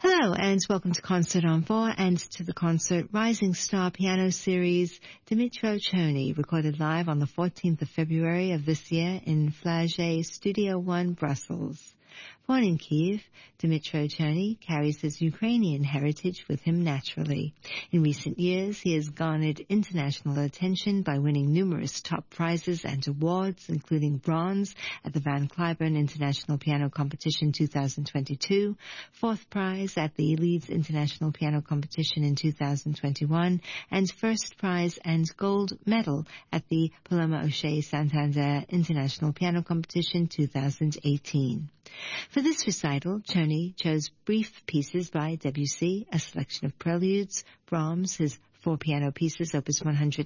Hello and welcome to Concert on 4 and to the concert Rising Star Piano Series Dimitro Choni, recorded live on the 14th of February of this year in Flagey Studio 1, Brussels. Born in Kiev, Dimitro Choni carries his Ukrainian heritage with him naturally. In recent years, he has garnered international attention by winning numerous top prizes and awards, including bronze at the Van Cliburn International Piano Competition 2022, fourth prize at the Leeds International Piano Competition in 2021, and first prize and gold medal at the Paloma O'Shea Santander International Piano Competition 2018. For this recital, Choni chose brief pieces by Debussy, a selection of preludes, Brahms, his 4 piano pieces, opus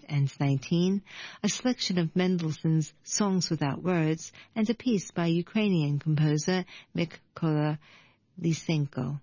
119, a selection of Mendelssohn's Songs Without Words, and a piece by Ukrainian composer Mykola Lysenko.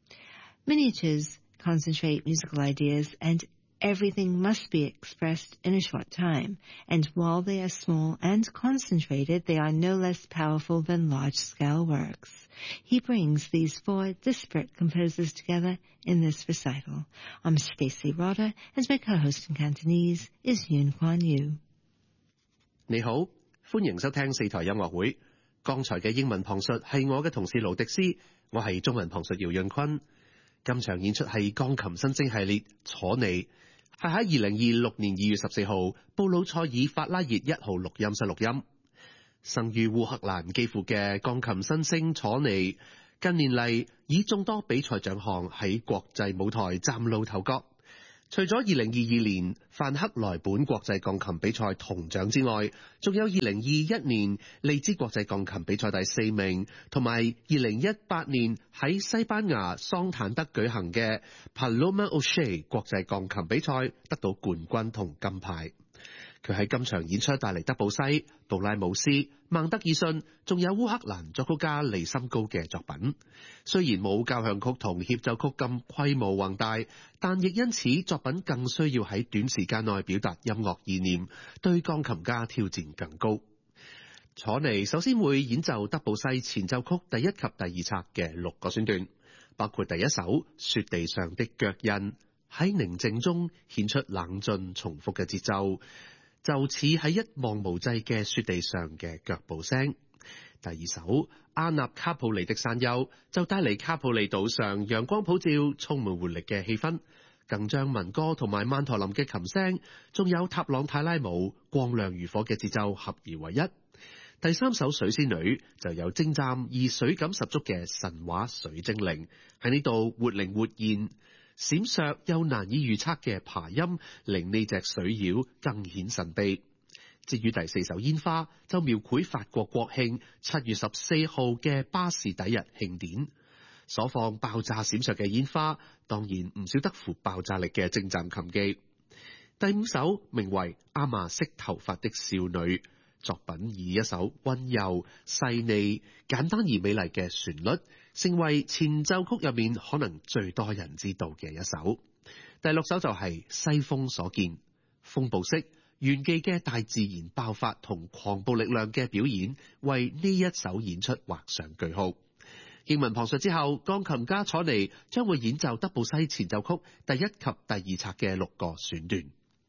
Miniatures concentrate musical ideas, and everything must be expressed in a short time, and while they are small and concentrated, they are no less powerful than large-scale works. He brings these 4 disparate composers together in this recital. I'm Stacey Rotter, and my co-host in Cantonese is Yun Kuan Yu. 你好，歡迎收聽4台音樂會。剛才嘅英文旁述係我嘅同事盧迪斯，我係中文旁述姚潤坤。今場演出係鋼琴新星系列楚尼。係喺2026年2月14號布魯塞爾法拉熱1號錄音室錄音。生於烏克蘭基輔嘅鋼琴新星楚尼，近年嚟以眾多比賽獎項喺國際舞台嶄露頭角。除咗2022年范克萊本國際鋼琴比賽銅獎之外，仲有2021年利茲國際鋼琴比賽第4名，同埋2018年喺西班牙桑坦德舉行嘅 Paloma O'Shea 國際鋼琴比賽得到冠軍同金牌。佢喺今場演出帶嚟德布西、杜拉姆斯、孟德爾遜，仲有烏克蘭作曲家利森高嘅作品。雖然冇交響曲同協奏曲咁規模宏大，但亦因此作品更需要喺短時間內表達音樂意念，對鋼琴家挑戰更高。楚尼首先會演奏德布西前奏曲第1及第2冊嘅6個選段，包括第1首雪地上的腳印，喺寧靜中顯出冷峻重複嘅節奏，就似喺一望無際嘅雪地上嘅腳步聲。第2首阿納卡普利的山丘就帶嚟卡普利島上陽光普照、充滿活力嘅氣氛，更將民歌同埋曼陀林嘅琴聲，仲有塔朗泰拉舞光亮如火嘅節奏合而為一。第3首水仙女就有精湛而水感十足嘅神話水精靈，喺呢度活靈活現，閃爍又難以預測嘅爬音，令呢隻水妖更顯神秘。至於第4首煙花，就描繪法國國慶7月14號嘅巴士底日慶典，所放爆炸閃爍嘅煙花，當然唔少得乎爆炸力嘅精湛琴技。第5首名為《阿瑪色頭髮的少女》，作品以一首溫柔、細膩、簡單而美麗嘅旋律，成為前奏曲入面可能最多人知道嘅一首。第6首就係西風所見，風暴式炫技嘅大自然爆發同狂暴力量嘅表演，為呢一首演出畫上句號。英文旁述之後，鋼琴家楚尼將會演奏德布西前奏曲第1及第2冊嘅6個選段。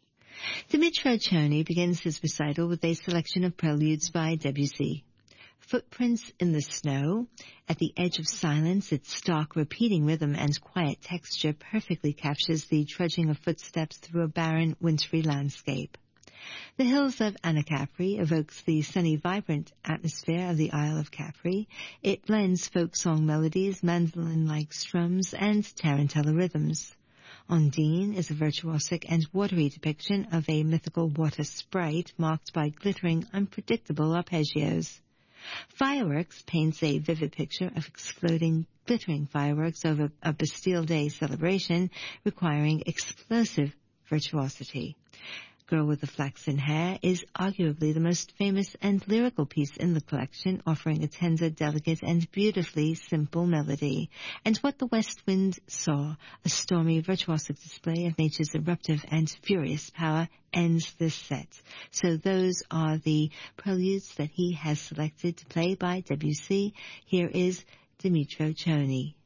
Dimitro Choni begins his recital with a selection of preludes by Debussy. Footprints in the snow. At the edge of silence, its stark repeating rhythm and quiet texture perfectly captures the trudging of footsteps through a barren, wintry landscape. The hills of Anacapri evokes the sunny, vibrant atmosphere of the Isle of Capri. It blends folk song melodies, mandolin-like strums, and tarantella rhythms. Ondine is a virtuosic and watery depiction of a mythical water sprite marked by glittering, unpredictable arpeggios. Fireworks paints a vivid picture of exploding, glittering fireworks over a Bastille Day celebration requiring explosive virtuosity. Girl with the Flaxen Hair is arguably the most famous and lyrical piece in the collection, offering a tender, delicate, and beautifully simple melody. And What the West Wind Saw, a stormy, virtuosic display of nature's eruptive and furious power, ends this set. So those are the preludes that he has selected to play by Debussy. Here is Dimitro Choni.